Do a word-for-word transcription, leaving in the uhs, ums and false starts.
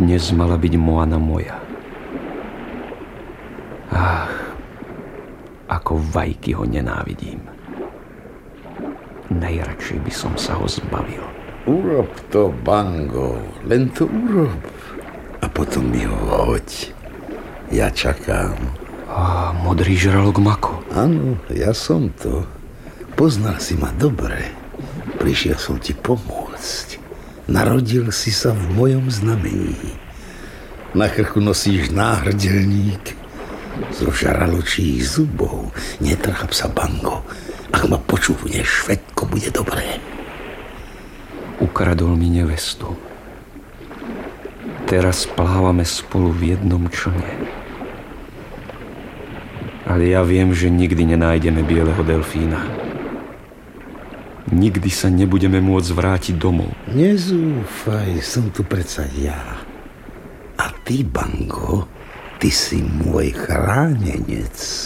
dnes mala byť Moana moja. Ach, ako Vajky ho nenávidím. Najradšej by som sa ho zbavil. Urob to, Bango, len to urob. A potom mi ho hoď. Ja čakám. Á, modrý žralok Mako. Áno, ja som to. Poznal si ma dobre. Prišiel som ti pomôcť. Narodil si sa v mojom znamení. Na krku nosíš náhrdelník zo žraločích zubov. Netráp sa, Bango. Ak ma počúvneš, všetko bude dobré. Ukradol mi nevestu. Teraz plávame spolu v jednom člne. Ale ja viem, že nikdy nenájdeme bieleho delfína. Nikdy sa nebudeme môcť vrátiť domov. Nezúfaj, som tu predsa ja. A ty, Bango, ty si môj chránenec.